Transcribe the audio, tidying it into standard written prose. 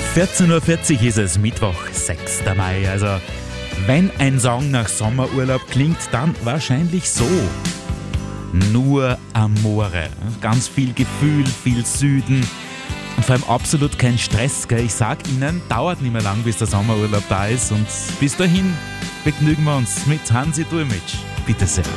14:40 Uhr ist es, Mittwoch, 6. Mai. Also, wenn ein Song nach Sommerurlaub klingt, dann wahrscheinlich so. Nur Amore. Ganz viel Gefühl, viel Süden und vor allem absolut kein Stress. Gell? Ich sag Ihnen, dauert nicht mehr lang, bis der Sommerurlaub da ist. Und bis dahin begnügen wir uns mit Hansi Dulmitsch. Bitte sehr.